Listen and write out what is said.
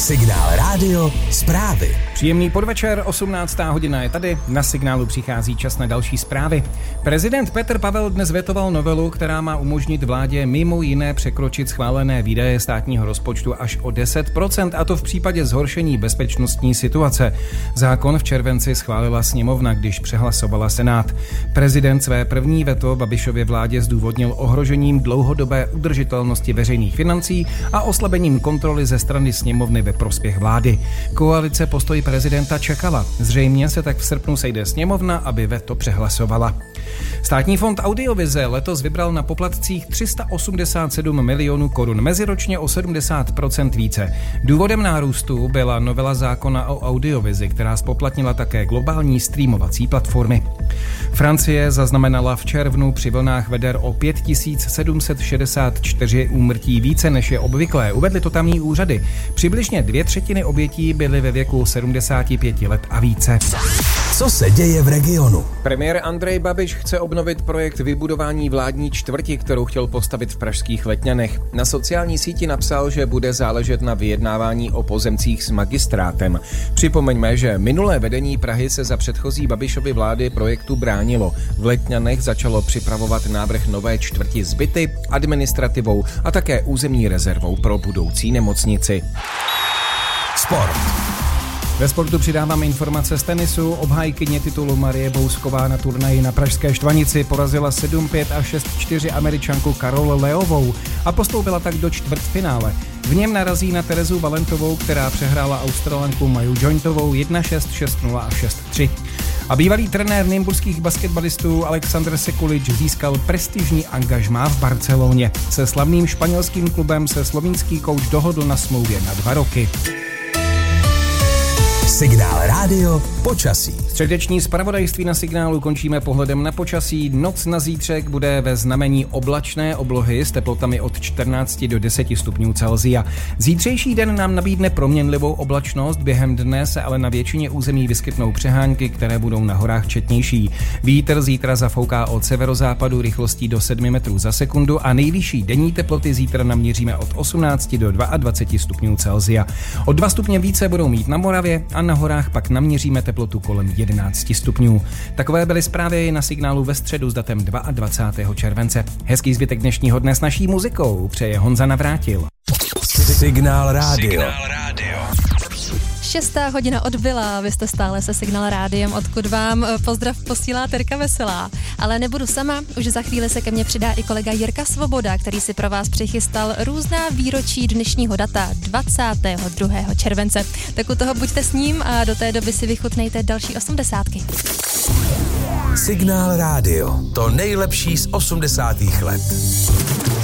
Signál Rádio zprávy. Příjemný podvečer, 18. hodina je tady, na Signálu přichází čas na další zprávy. Prezident Petr Pavel dnes vetoval novelu, která má umožnit vládě mimo jiné překročit schválené výdaje státního rozpočtu až o 10%, a to v případě zhoršení bezpečnostní situace. Zákon v červenci schválila sněmovna, když přehlasovala Senát. Prezident své první veto Babišově vládě zdůvodnil ohrožením dlouhodobé udržitelnosti veřejných financí a oslabením kontroly ze strany sněmovny ve prospěch vlády. Koalice postoj prezidenta čekala. Zřejmě se tak v srpnu sejde sněmovna, aby veto přehlasovala. Státní fond audiovize letos vybral na poplatcích 387 milionů korun, meziročně o 70% více. Důvodem nárůstu byla novela zákona o audiovizi, která spoplatnila také globální streamovací platformy. Francie zaznamenala v červnu při vlnách veder o 5764 úmrtí více než je obvyklé, uvedly to tamní úřady. Přibližně 2/3 obětí byly ve věku 75 let a více. Co se děje v regionu? Premiér Andrej Babiš chce obnovit projekt vybudování vládní čtvrti, kterou chtěl postavit v pražských Letňanech. Na sociální síti napsal, že bude záležet na vyjednávání o pozemcích s magistrátem. Připomeňme, že minulé vedení Prahy se za předchozí Babišovy vlády projektu bránilo. V Letňanech začalo připravovat návrh nové čtvrti s byty, administrativou a také územní rezervou pro budoucí nemocnici. Sport. Ve sportu přidávám informace z tenisu. Obhájkyně titulu Marie Bousková na turnaji na pražské Štvanici porazila 7-5 a 6-4 Američanku Karol Leovou a postoupila tak do čtvrtfinále. V něm narazí na Terezu Valentovou, která přehrála Australanku Maju Jointovou 1-6, 6-0 a 6-3. A bývalý trenér nymburských basketbalistů Alexander Sekulič získal prestižní angažmá v Barceloně. Se slavným španělským klubem se slovinský kouč dohodl na smlouvě na 2 roky. Signál Rádio počasí. Středeční zpravodajství na Signálu končíme pohledem na počasí. Noc na zítřek bude ve znamení oblačné oblohy s teplotami od 14 do 10 stupňů Celsia. Zítřejší den nám nabídne proměnlivou oblačnost, během dne se ale na většině území vyskytnou přehánky, které budou na horách četnější. Vítr zítra zafouká od severozápadu rychlostí do 7 metrů za sekundu a nejvyšší denní teploty zítra naměříme od 18 do 22 stupňů Celsia. O 2 stupně více budou mít na Moravě a na horách pak naměříme teplotu kolem 11 stupňů. Takové byly zprávy na Signálu ve středu s datem 22. července. Hezký zbytek dnešního dne s naší muzikou přeje Honza Navrátil. Signál Rádio. 6. hodina odbyla, vy jste stále se Signál Rádiem, odkud vám pozdrav posílá Terka Veselá. Ale nebudu sama, už za chvíli se ke mně přidá i kolega Jirka Svoboda, který si pro vás přichystal různá výročí dnešního data 22. července. Tak u toho buďte s ním a do té doby si vychutnejte další 80. Signál Rádio. To nejlepší z 80. let.